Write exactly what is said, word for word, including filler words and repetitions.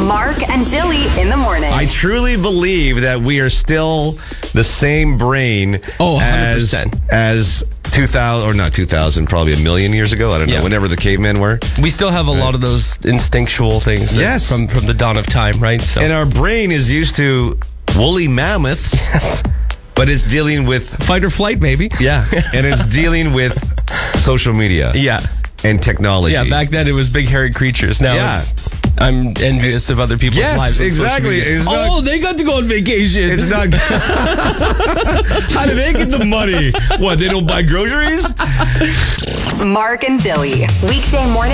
Mark and Dilly in the morning. I truly believe that we are still the same brain Oh, one hundred as percent. as two thousand, or not two thousand, probably a million years ago. I don't know, Yeah. whenever the cavemen were. We still have a lot of those instinctual things that- Yes. from, from the dawn of time, right? So And our brain is used to woolly mammoths, but it's dealing with, fight or flight, maybe. yeah, and it's dealing with social media Yeah. and technology. Yeah, back then it was big hairy creatures. Now Yeah. it's, I'm envious of other people's Yes, lives. on social exactly. media. It's oh, not- they got to go on vacation. It's not. How do they get the money? What, they don't buy groceries? Mark and Dilly. Weekday morning.